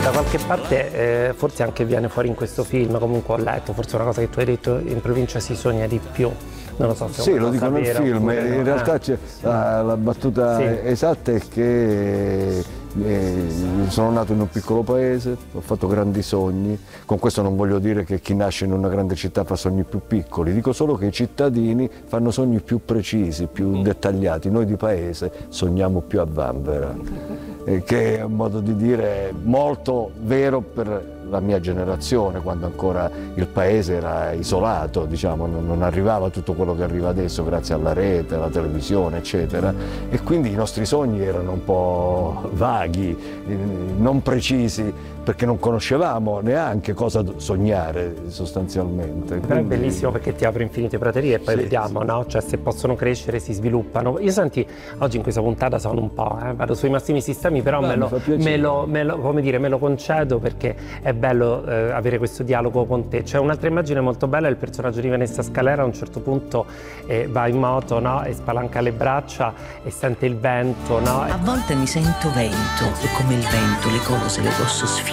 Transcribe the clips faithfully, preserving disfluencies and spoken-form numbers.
da qualche parte eh, forse anche viene fuori in questo film, comunque ho letto, forse una cosa che tu hai detto, in provincia si sogna di più. Non lo so se sì, lo dico nel film, oppure, in no? realtà ah, c'è, sì. la, la battuta sì. esatta è che eh, sono nato in un piccolo paese, ho fatto grandi sogni, con questo non voglio dire che chi nasce in una grande città fa sogni più piccoli, dico solo che i cittadini fanno sogni più precisi, più dettagliati, noi di paese sogniamo più a vanvera, eh, che è un modo di dire molto vero per la mia generazione, quando ancora il paese era isolato, diciamo, non, non arrivava tutto quello che arriva adesso grazie alla rete, alla televisione, eccetera, e quindi i nostri sogni erano un po' vaghi, non precisi, perché non conoscevamo neanche cosa sognare sostanzialmente. Però quindi... è bellissimo perché ti apre infinite praterie e poi sì, vediamo, sì. no? Cioè se possono crescere si sviluppano. Io senti, oggi in questa puntata sono un po', eh, vado sui massimi sistemi, però me lo, me, lo, me, lo, come dire, me lo concedo perché è bello eh, avere questo dialogo con te. C'è un'altra immagine molto bella, il personaggio di Vanessa Scalera a un certo punto eh, va in moto, no? E spalanca le braccia e sente il vento, no? A volte mi sento vento e come il vento le cose le posso sfiorare,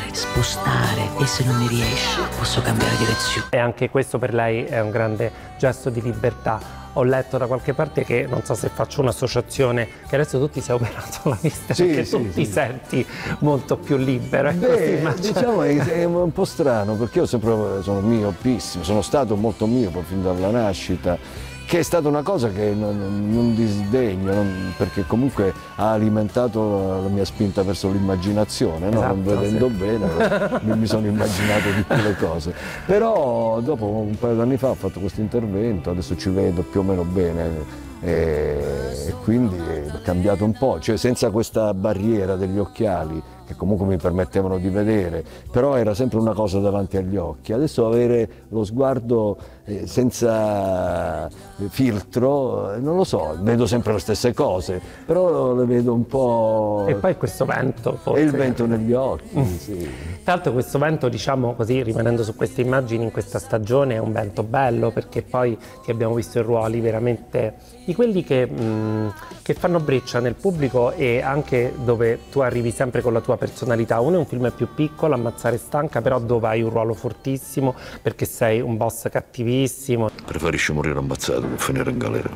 spostare e se non mi riesce posso cambiare direzione. E anche questo per lei è un grande gesto di libertà. Ho letto da qualche parte che, non so se faccio un'associazione, che adesso tu ti sei operato la vista sì, perché sì, tu sì. ti senti molto più libero. Beh, così, diciamo è, è un po' strano perché io sempre sono miopissimo, sono stato molto miope fin dalla nascita, che è stata una cosa che non, non disdegno, non, perché comunque ha alimentato la mia spinta verso l'immaginazione, no? Esatto, non vedendo sì. bene mi, mi sono immaginato di più le cose. Però dopo un paio d'anni fa ho fatto questo intervento, adesso ci vedo più o meno bene e, e quindi è cambiato un po', cioè senza questa barriera degli occhiali che comunque mi permettevano di vedere, però era sempre una cosa davanti agli occhi. Adesso avere lo sguardo eh, senza filtro, eh, non lo so, vedo sempre le stesse cose, però le vedo un po'... E poi questo vento forse... E il vento negli occhi, mm. sì. Tra l'altro questo vento, diciamo così, rimanendo su queste immagini in questa stagione, è un vento bello perché poi ti abbiamo visto in ruoli veramente di quelli che, mh, che fanno breccia nel pubblico e anche dove tu arrivi sempre con la tua personalità. Uno è un film più piccolo, Ammazzare stanca, però dove hai un ruolo fortissimo perché sei un boss cattivissimo. Preferisci morire ammazzato che finire in galera.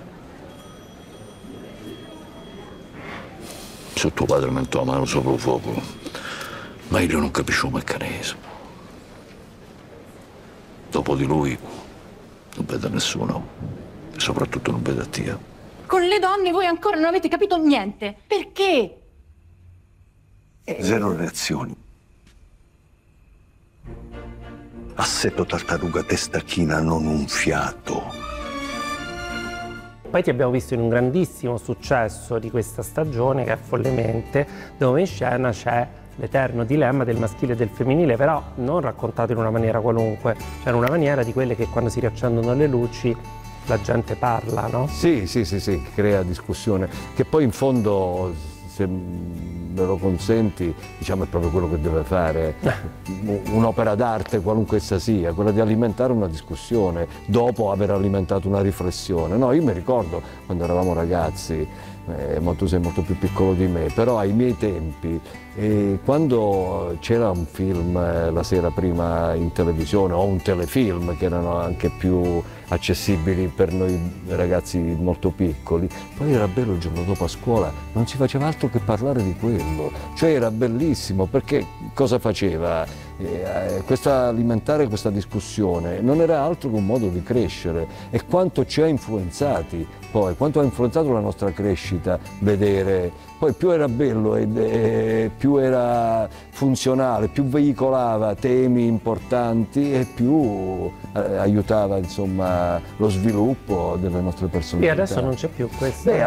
Se tuo padre mentò la mano sopra il fuoco, ma io non capisco il meccanismo. Dopo di lui non vedo nessuno e soprattutto non vedo a te. Con le donne voi ancora non avete capito niente. Perché? Zero reazioni. Assetto tartaruga testa china, non un fiato. Poi ti abbiamo visto in un grandissimo successo di questa stagione che è Follemente, dove in scena c'è l'eterno dilemma del maschile e del femminile, però non raccontato in una maniera qualunque, cioè in una maniera di quelle che quando si riaccendono le luci la gente parla, no? Sì, sì, sì, sì, crea discussione, che poi in fondo, se me lo consenti, diciamo è proprio quello che deve fare un'opera d'arte, qualunque essa sia, quella di alimentare una discussione dopo aver alimentato una riflessione. No, io mi ricordo quando eravamo ragazzi, eh, ma tu sei molto più piccolo di me, però ai miei tempi, eh, quando c'era un film eh, la sera prima in televisione o un telefilm che erano anche più accessibili per noi ragazzi molto piccoli, poi era bello il giorno dopo a scuola, non si faceva altro che parlare di quello, cioè era bellissimo perché cosa faceva? Eh, questa, alimentare questa discussione non era altro che un modo di crescere e quanto ci ha influenzati poi, quanto ha influenzato la nostra crescita vedere, poi più era bello e, e più era funzionale, più veicolava temi importanti e più eh, aiutava insomma lo sviluppo delle nostre personalità. E adesso non c'è più questo. Beh,